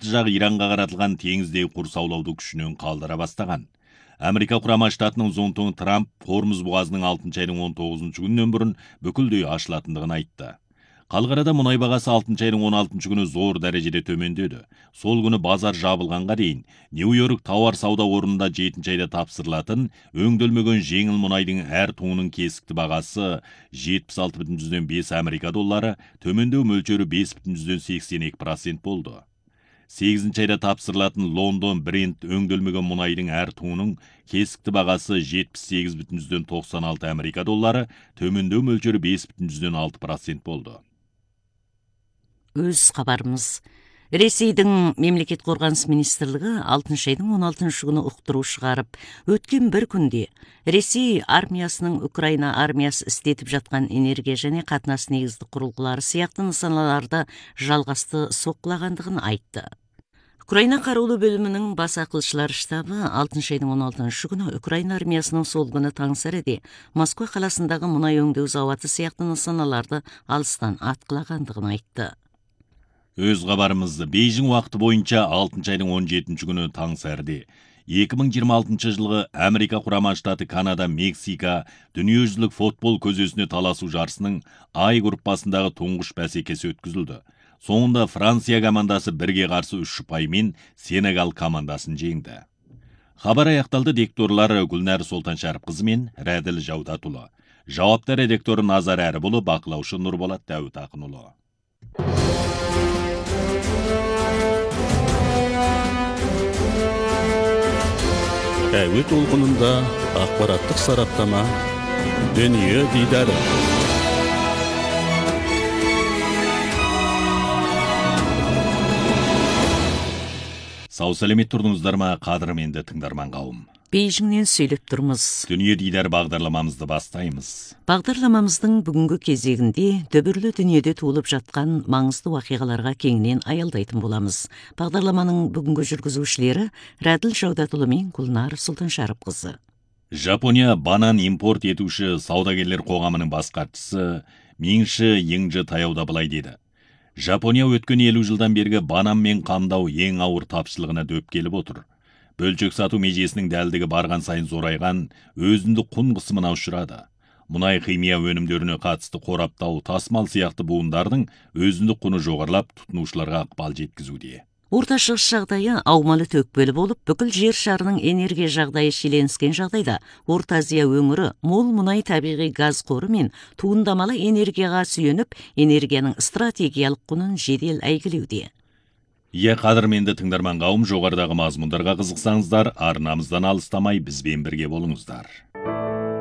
каршы жағы Иранға қаратылған теңіздегі құр саулауды күшінен қалдыра бастаған. Америка Құрама Штатының зонтоны Трамп Хормуз бұғазының 6 айдың 19 күнінен бұрын бүкілдей ашылатындығын айтты. Қалғарада мұнай бағасы 6 айдың 16 күні зор дәрежеде төмендеді. Сол күні базар жабылғанға дейін Нью-Йорк тауар сауда орнында 7 айда тапсырылатын өңделмеген жеңіл мұнайдың әр тонының кесікті бағасы 76,5 Америка доллары, төмендеу мөлшері 5,82% болды. 8 айда тапсырылатын Лондон Брент өңделмеген мұнайдың әр тонының кесікті бағасы 78,96 Америка доллары, төмендеу мөлшері 5,6% болды. Өз хабарымыз. Ресейдің мемлекет қорғаныс министрлігі 6 айдың 16 күні ұқтыру шығарып, өткен бір күнде Ресей армиясының Украина армиясы істетіп жатқан энергия және қатынас негізді құрылғылары сияқты нысаналарды жалғасты соққылағандығын айтты. Украина қарулы бөлімінің бас ақылшылар штабы 6 айдың 16 күні Украина армиясының сол күні таңсәріде Москва қаласындағы мұнай өңдеу зауыты сияқты нысаналарды алыстан атқылағандығын айтты. Өз хабарымызды Бейжің уақыты бойынша 6 айдың 17 күні таңсәріде 2026 жылғы Америка Құрама Штаты, Канада, Мексика дүниежүзілік футбол көзесіне таласу жарысының ай группасындағы тұңғыш бәсекесі өткізілді. Соңында Франция командасы 1-ге қарсы 3 ұпаймен Сенегал командасын жеңді. Хабар аяқталды. Дикторлары Гүлнәр Солтан Шәріпқызы мен Рәділ Жаудатұлы. Жауапты редакторы Назар Әрібұлы, бақылаушы Нұрболат Дәуіт Ақынұлы. Әуе толқынында ақпараттық сараптама, дүние дидары. Сау сәлемет тұрдыңыздар ма, қадірменді тыңдарман қауым. Бейжіңнен сөйлеп тұрмыз. Дүние дидар бағдарламамызды бастаймыз. Бағдарламамыздың бүгінгі кезегінде дүбірлі дүниеде туылып жатқан маңызды уақиғаларға кеңінен аялдайтын боламыз. Бағдарламаның бүгінгі жүргізушілері Рәділ Жаудатұлы мен Гүлнар Солтан Шәріпқызы. Жапония банан импорт етуші саудагерлер қоғамының бас хатшысы Минши Йыңжы таяуда былай деді. Жапония өткен 50 жылдан бергі банан мен қамдау ең ауыр тапшылығына дөп келіп отыр. Бөлшек сату межесінің дәлдігі барған сайын зорайған, өзіндік құн қысымына ұшырады. Мұнай химия өнімдеріне қатысты қораптау, тасымал сияқты буындардың өзіндік құны жоғарлап, тұтынушыларға ықпал жеткізуде. Орта Шығыс жағдайы аумалы төкпелі болып, бүкіл жер шарының энергия жағдайы шиеленіскен жағдайда, Орта Азия өңірі мол мұнай табиғи газ қоры мен туындамалы энергияға сүйеніп, энергияның стратегиялық құнын жедел әйгілеуде. Қадірменді тыңдарман қауым, жоғарыдағы мазмұндарға қызықсаңыздар, арнамыздан алыстамай бізбен бірге болыңыздар.